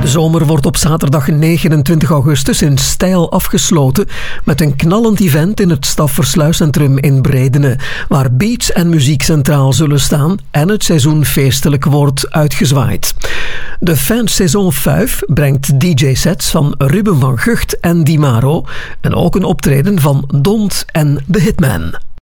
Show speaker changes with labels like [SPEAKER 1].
[SPEAKER 1] De zomer wordt op zaterdag 29 augustus in stijl afgesloten met een knallend event in het Staffersluiscentrum in Bredene, waar beats en muziek centraal zullen staan en het seizoen feestelijk wordt uitgezwaaid. De Fans Saison 5 brengt DJ-sets van Ruben van Gucht en Di Maro en ook een optreden van Dont en The Hitman.